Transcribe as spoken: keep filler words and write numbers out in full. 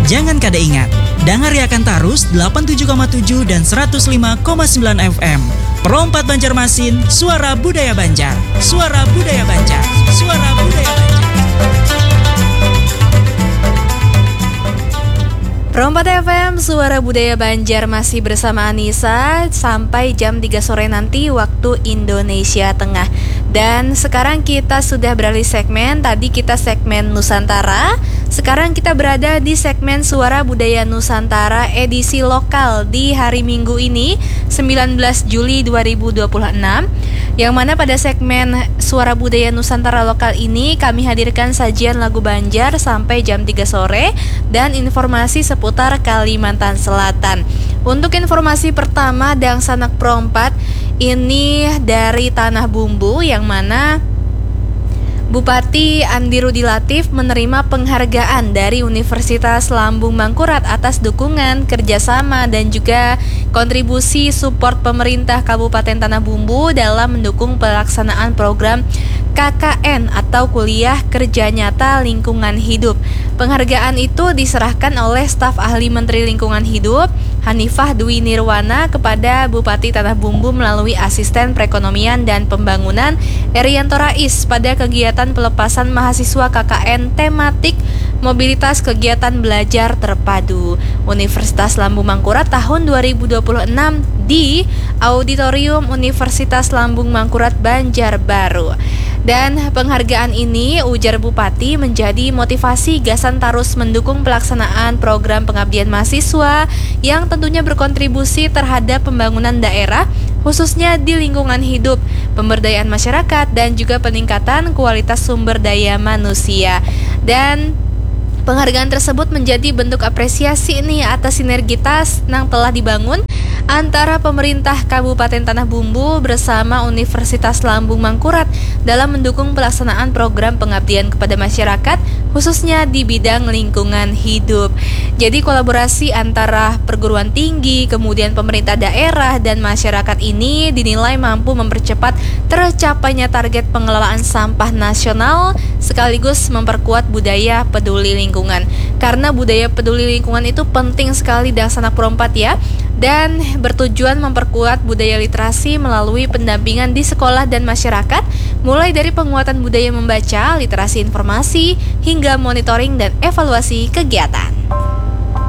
Jangan kada ingat, dengar akan tarus delapan puluh tujuh koma tujuh dan seratus lima koma sembilan F M. Perompat Banjarmasin, suara budaya Banjar. Suara budaya Banjar. Suara budaya Banjar. Perompat F M, suara budaya Banjar masih bersama Anissa sampai jam tiga sore nanti waktu Indonesia Tengah. Dan sekarang kita sudah beralih segmen, tadi kita segmen Nusantara. Sekarang kita berada di segmen Suara Budaya Nusantara edisi lokal di hari Minggu ini, sembilan belas Juli dua ribu dua puluh enam. Yang mana pada segmen Suara Budaya Nusantara lokal ini kami hadirkan sajian lagu Banjar sampai jam tiga sore dan informasi seputar Kalimantan Selatan. Untuk informasi pertama, Dangsanak Perompat ini dari Tanah Bumbu, yang mana Bupati Andi Rudi Latif menerima penghargaan dari Universitas Lambung Mangkurat atas dukungan, kerjasama, dan juga kontribusi support pemerintah Kabupaten Tanah Bumbu dalam mendukung pelaksanaan program K K N atau Kuliah Kerja Nyata Lingkungan Hidup. Penghargaan itu diserahkan oleh staf ahli Menteri Lingkungan Hidup Hanifah Dwi Nirwana kepada Bupati Tanah Bumbu melalui Asisten Perekonomian dan Pembangunan Erianto Rais pada kegiatan pelepasan mahasiswa K K N tematik Mobilitas Kegiatan Belajar Terpadu Universitas Lambung Mangkurat tahun dua ribu dua puluh enam di Auditorium Universitas Lambung Mangkurat Banjarbaru. Dan penghargaan ini, ujar Bupati, menjadi motivasi Gasan Tarus mendukung pelaksanaan program pengabdian mahasiswa yang tentunya berkontribusi terhadap pembangunan daerah, khususnya di lingkungan hidup, pemberdayaan masyarakat, dan juga peningkatan kualitas sumber daya manusia. Dan penghargaan tersebut menjadi bentuk apresiasi nih atas sinergitas yang telah dibangun antara pemerintah Kabupaten Tanah Bumbu bersama Universitas Lambung Mangkurat dalam mendukung pelaksanaan program pengabdian kepada masyarakat, khususnya di bidang lingkungan hidup. Jadi kolaborasi antara perguruan tinggi, kemudian pemerintah daerah dan masyarakat ini dinilai mampu mempercepat tercapainya target pengelolaan sampah nasional sekaligus memperkuat budaya peduli lingkungan. Karena budaya peduli lingkungan itu penting sekali Dangsanak Perompat ya, dan bertujuan memperkuat budaya literasi melalui pendampingan di sekolah dan masyarakat, mulai dari penguatan budaya membaca, literasi informasi, hingga monitoring dan evaluasi kegiatan.